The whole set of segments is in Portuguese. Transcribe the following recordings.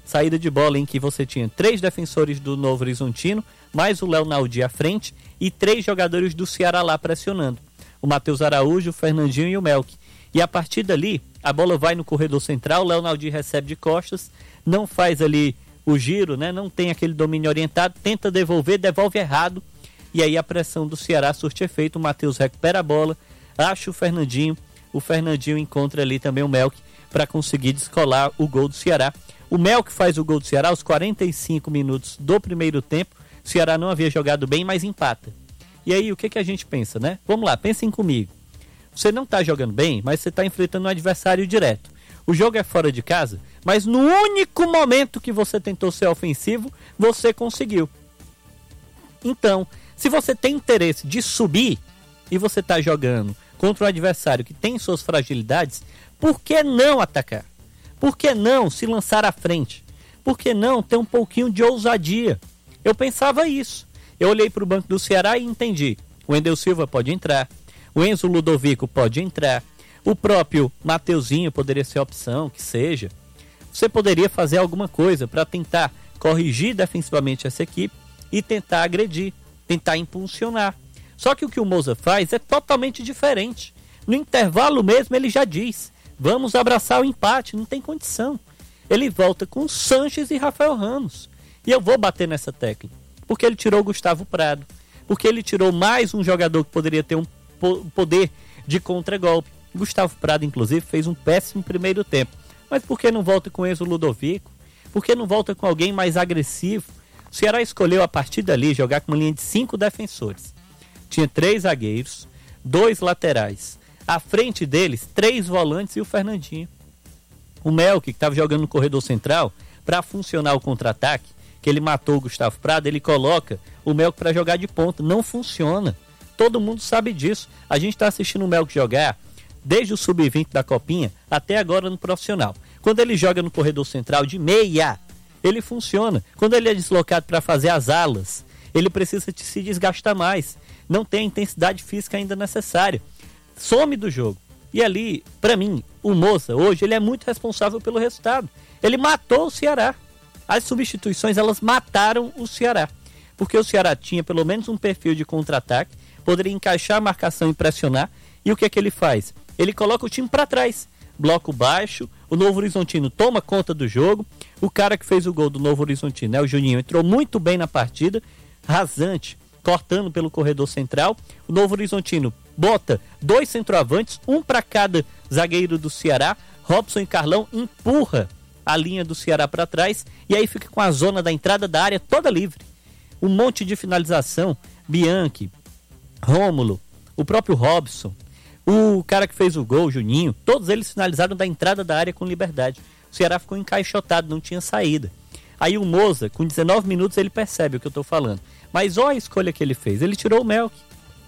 saída de bola em que você tinha 3 defensores do Novo Horizontino, mais o Léo Naldi à frente e 3 jogadores do Ceará lá pressionando. O Matheus Araújo, o Fernandinho e o Melk. E a partir dali, a bola vai no corredor central, o Léo Naldi recebe de costas, não faz ali o giro, né? Não tem aquele domínio orientado, tenta devolver, devolve errado. E aí a pressão do Ceará surte efeito, o Matheus recupera a bola, acha o Fernandinho encontra ali também o Melk para conseguir descolar o gol do Ceará. O Melk faz o gol do Ceará aos 45 minutos do primeiro tempo. O Ceará não havia jogado bem, mas empata. E aí o que a gente pensa, né? Vamos lá, pensem comigo. Você não está jogando bem, mas você está enfrentando um adversário direto. O jogo é fora de casa, mas no único momento que você tentou ser ofensivo, você conseguiu. Então, se você tem interesse de subir e você está jogando contra um adversário que tem suas fragilidades, por que não atacar? Por que não se lançar à frente? Por que não ter um pouquinho de ousadia? Eu pensava isso. Eu olhei para o banco do Ceará e entendi. O Wendel Silva pode entrar, o Enzo Ludovico pode entrar, o próprio Mateuzinho poderia ser a opção, que seja. Você poderia fazer alguma coisa para tentar corrigir defensivamente essa equipe e tentar agredir, tentar impulsionar. Só que o que o Moza faz é totalmente diferente. No intervalo mesmo ele já diz, vamos abraçar o empate, não tem condição. Ele volta com Sanches e Rafael Ramos. E eu vou bater nessa tecla, porque ele tirou o Gustavo Prado, porque ele tirou mais um jogador que poderia ter um poder de contragolpe. Gustavo Prado, inclusive, fez um péssimo primeiro tempo. Mas por que não volta com Enzo Ludovico? Por que não volta com alguém mais agressivo? O Ceará escolheu a partir dali jogar com uma linha de 5 defensores. Tinha 3 zagueiros, 2 laterais. À frente deles, 3 volantes e o Fernandinho. O Melk, que estava jogando no corredor central, para funcionar o contra-ataque, que ele matou o Gustavo Prado, ele coloca o Melk para jogar de ponta. Não funciona. Todo mundo sabe disso. A gente está assistindo o Melk jogar desde o sub-20 da Copinha até agora no profissional. Quando ele joga no corredor central de meia, ele funciona. Quando ele é deslocado para fazer as alas, ele precisa se desgastar mais. Não tem a intensidade física ainda necessária. Some do jogo. E ali, para mim, o Moza, hoje, ele é muito responsável pelo resultado. Ele matou o Ceará. As substituições, elas mataram o Ceará. Porque o Ceará tinha pelo menos um perfil de contra-ataque, poderia encaixar a marcação e pressionar. E o que é que ele faz? Ele coloca o time para trás. Bloco baixo, o Novo Horizontino toma conta do jogo. O cara que fez o gol do Novo Horizontino, né, o Juninho, entrou muito bem na partida, rasante, cortando pelo corredor central. O Novo Horizontino bota 2 centroavantes, um para cada zagueiro do Ceará. Robson e Carlão empurra a linha do Ceará para trás e aí fica com a zona da entrada da área toda livre. Um monte de finalização, Bianchi, Rômulo, o próprio Robson, o cara que fez o gol, Juninho, todos eles finalizaram da entrada da área com liberdade. O Ceará ficou encaixotado, não tinha saída. Aí o Moza, com 19 minutos, ele percebe o que eu estou falando. Mas olha a escolha que ele fez. Ele tirou o Melk.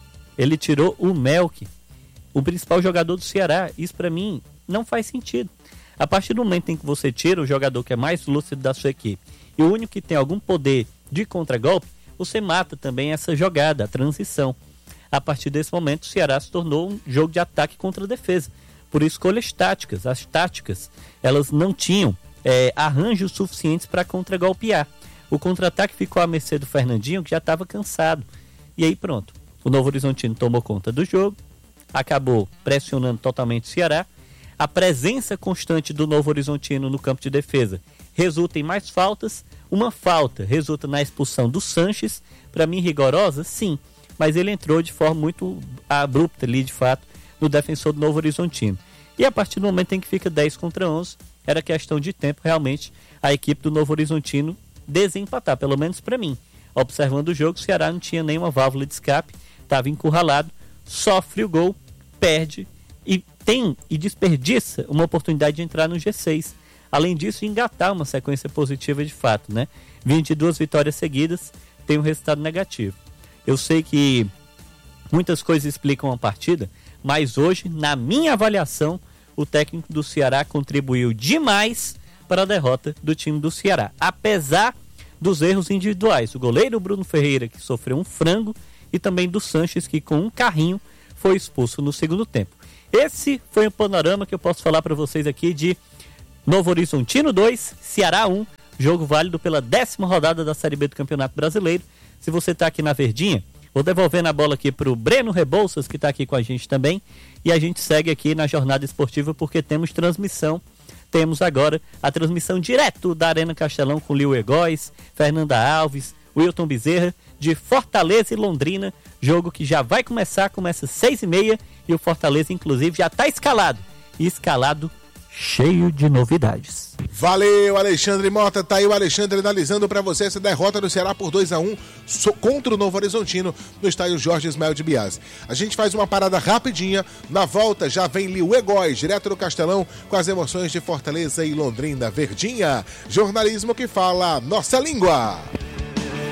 Ele tirou o Melk, o principal jogador do Ceará. Isso para mim não faz sentido. A partir do momento em que você tira o jogador que é mais lúcido da sua equipe e o único que tem algum poder de contragolpe, você mata também essa jogada, a transição. A partir desse momento, o Ceará se tornou um jogo de ataque contra a defesa. Por escolhas táticas. As táticas, elas não tinham arranjos suficientes para contragolpear. O contra-ataque ficou à mercê do Fernandinho, que já estava cansado. E aí pronto. O Novo Horizontino tomou conta do jogo, acabou pressionando totalmente o Ceará. A presença constante do Novo Horizontino no campo de defesa resulta em mais faltas. Uma falta resulta na expulsão do Sanches. Para mim, rigorosa, sim. Mas ele entrou de forma muito abrupta ali, de fato, no defensor do Novo Horizontino. E a partir do momento em que fica 10 contra 11, era questão de tempo, realmente, a equipe do Novo Horizontino desempatar, pelo menos para mim. Observando o jogo, o Ceará não tinha nenhuma válvula de escape, estava encurralado, sofre o gol, perde e desperdiça uma oportunidade de entrar no G6. Além disso, engatar uma sequência positiva de fato, né? 22 vitórias seguidas, tem um resultado negativo. Eu sei que muitas coisas explicam a partida, mas hoje, na minha avaliação, o técnico do Ceará contribuiu demais para a derrota do time do Ceará. Apesar dos erros individuais. O goleiro Bruno Ferreira, que sofreu um frango, e também do Sanches, que com um carrinho foi expulso no segundo tempo. Esse foi o panorama que eu posso falar para vocês aqui de Novo Horizontino 2, Ceará 1, jogo válido pela 10ª rodada da Série B do Campeonato Brasileiro. Se você está aqui na Verdinha, vou devolvendo a bola aqui para o Breno Rebouças, que está aqui com a gente também, e a gente segue aqui na jornada esportiva porque temos transmissão. Temos agora a transmissão direto da Arena Castelão com Lio Egóis, Fernanda Alves, Wilton Bezerra, de Fortaleza e Londrina, jogo que já vai começa às 6h30 e o Fortaleza inclusive já está escalado cheio de novidades. Valeu, Alexandre Mota. Tá aí o Alexandre analisando para você essa derrota do Ceará por 2-1 contra o Novo Horizontino no estádio Jorge Ismael de Biasi. A gente faz uma parada rapidinha. Na volta já vem Lio Egóis, direto do Castelão, com as emoções de Fortaleza e Londrina. Verdinha, jornalismo que fala nossa língua.